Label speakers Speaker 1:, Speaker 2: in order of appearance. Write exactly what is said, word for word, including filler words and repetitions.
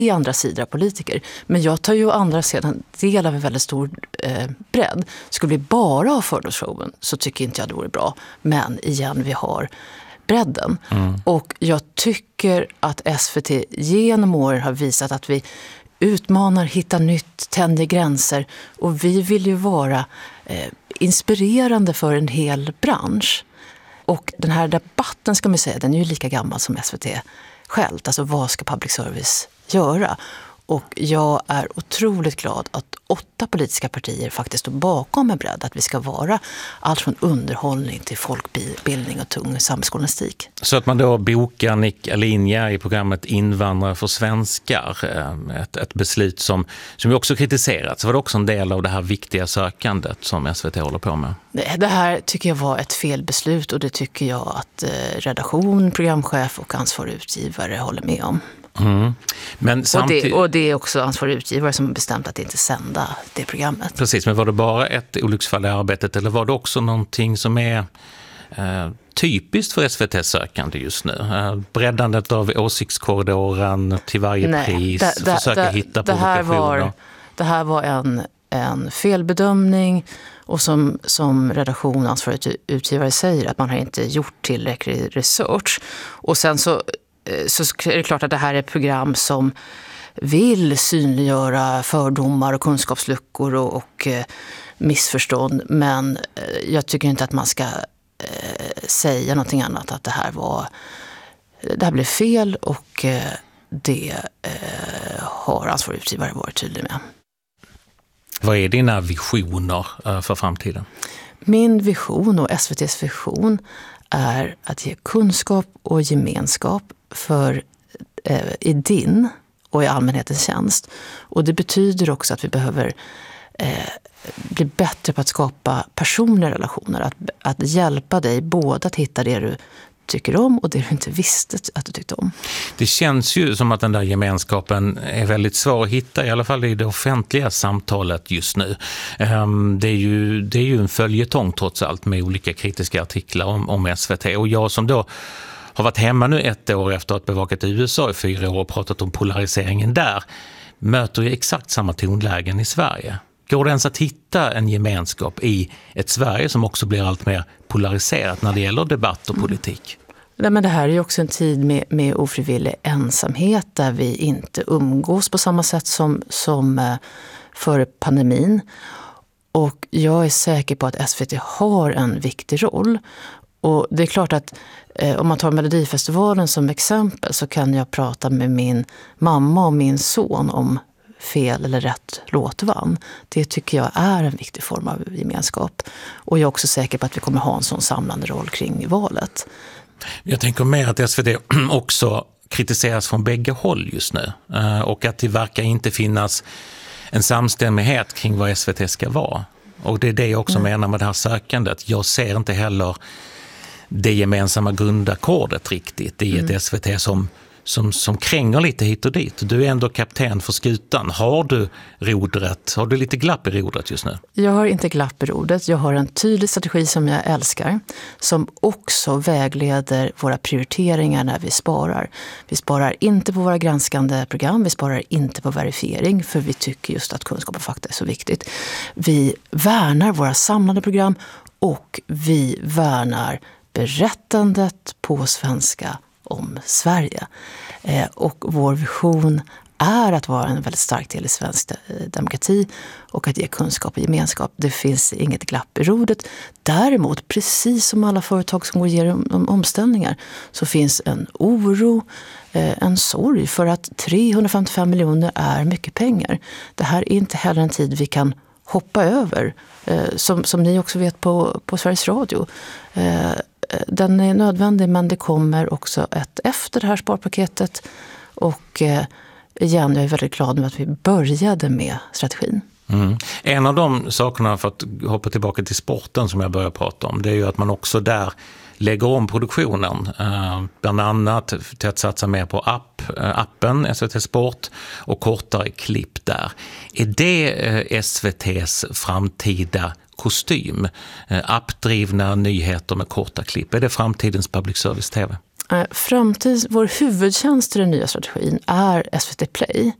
Speaker 1: i andra sidor av politiker. Men jag tar ju å andra sidan del av en väldigt stor eh, bredd. Skulle vi bara ha fördorsshowen så tycker inte jag det vore bra. Men igen, vi har bredden. Mm. Och jag tycker att S V T genom åren har visat att vi utmanar, hittar nytt, tänjer gränser. Och vi vill ju vara eh, inspirerande för en hel bransch. Och den här debatten, ska man säga, den är ju lika gammal som S V T självt. Alltså vad ska public service göra? Och jag är otroligt glad att åtta politiska partier faktiskt står bakom en bredd. Att vi ska vara allt från underhållning till folkbildning och tung samhällsjournalistik.
Speaker 2: Så att man då bokar Nick Alinja i programmet Invandrare för svenskar. Ett, ett beslut som, som ju också kritiserats. Var det också en del av det här viktiga sökandet som S V T håller på med?
Speaker 1: Det här tycker jag var ett felbeslut och det tycker jag att redaktion, programchef och ansvarig utgivare håller med om.
Speaker 2: Mm. Men samtid-
Speaker 1: och, det, och det är också ansvarig utgivare som har bestämt att inte sända det programmet.
Speaker 2: Precis, men var det bara ett olycksfall i arbetet eller var det också någonting som är eh, typiskt för S V T-sökande just nu? Eh, breddandet av åsiktskorridoren till varje Nej, pris, det, det, försöka det, hitta
Speaker 1: det här
Speaker 2: provokationer.
Speaker 1: Var, det här var en, en felbedömning och som, som redaktion ansvarig utgivare säger att man har inte gjort tillräcklig research. Och sen så så är det klart att det här är ett program som vill synliggöra fördomar och kunskapsluckor och, och eh, missförstånd. Men eh, jag tycker inte att man ska eh, säga någonting annat. Att det här var det här blev fel och eh, det eh, har ansvarig utgivare varit tydlig med.
Speaker 2: Vad är dina visioner eh, för framtiden?
Speaker 1: Min vision och S V T:s vision är att ge kunskap och gemenskap för, eh, i din och i allmänhetens tjänst. Och det betyder också att vi behöver eh, bli bättre på att skapa personliga relationer. Att, att hjälpa dig både att hitta det du tycker om och det du inte visste att du tyckte om.
Speaker 2: Det känns ju som att den där gemenskapen är väldigt svår att hitta, i alla fall i det offentliga samtalet just nu. Det är ju, det är ju en följetong trots allt med olika kritiska artiklar om, om S V T. Och jag som då har varit hemma nu ett år efter att bevakat U S A i fyra år och pratat om polariseringen där, möter ju exakt samma tonlägen i Sverige. Går det ens att hitta en gemenskap i ett Sverige som också blir allt mer polariserat när det gäller debatt och politik?
Speaker 1: Nej, men det här är ju också en tid med, med ofrivillig ensamhet där vi inte umgås på samma sätt som, som eh, före pandemin. Och jag är säker på att S V T har en viktig roll. Och det är klart att eh, om man tar Melodifestivalen som exempel så kan jag prata med min mamma och min son om fel eller rätt låt vann. Det tycker jag är en viktig form av gemenskap. Och jag är också säker på att vi kommer ha en sån samlande roll kring valet.
Speaker 2: Jag tänker mer att S V T också kritiseras från bägge håll just nu. Och att det verkar inte finnas en samstämmighet kring vad S V T ska vara. Och det är det jag också mm. menar med det här sökandet. Jag ser inte heller det gemensamma grundackordet riktigt i ett mm. S V T som Som, som kränger lite hit och dit. Du är ändå kapten för skutan. Har du rodret? Har du lite glapp i rodret just nu?
Speaker 1: Jag har inte glapp i rodret. Jag har en tydlig strategi som jag älskar. Som också vägleder våra prioriteringar när vi sparar. Vi sparar inte på våra granskande program. Vi sparar inte på verifiering. För vi tycker just att kunskap och fakta är så viktigt. Vi värnar våra samlade program. Och vi värnar berättandet på svenska om Sverige. Eh, och vår vision är att vara en väldigt stark del i svensk demokrati och att ge kunskap och gemenskap. Det finns inget glapp i rodet. Däremot, precis som alla företag som går igenom omställningar, så finns en oro, eh, en sorg för att trehundrafemtiofem miljoner är mycket pengar. Det här är inte heller en tid vi kan hoppa över. Eh, som, som ni också vet på, på Sveriges Radio. Eh, Den är nödvändig, men det kommer också ett efter det här sparpaketet. Och eh, igen, jag är väldigt glad nu att vi började med strategin.
Speaker 2: Mm. En av de sakerna, för att hoppa tillbaka till sporten som jag började prata om, det är ju att man också där lägger om produktionen. Eh, bland annat till att satsa mer på app, eh, appen S V T Sport och kortare klipp där. Är det eh, S V T:s framtida kostym? Eh, appdrivna nyheter med korta klipp. Är det framtidens public service-tv?
Speaker 1: Framtid, vår huvudtjänst i den nya strategin är S V T Play.